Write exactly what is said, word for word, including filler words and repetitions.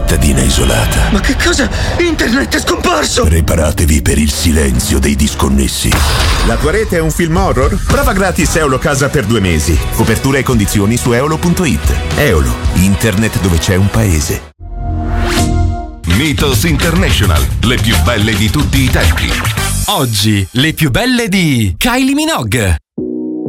cittadina isolata. Ma che cosa? Internet è scomparso! Preparatevi per il silenzio dei disconnessi. La tua rete è un film horror? Prova gratis Eolo Casa per due mesi. Copertura e condizioni su eolo punto it. Eolo, internet dove c'è un paese. Mythos International, le più belle di tutti i tempi. Oggi, le più belle di Kylie Minogue.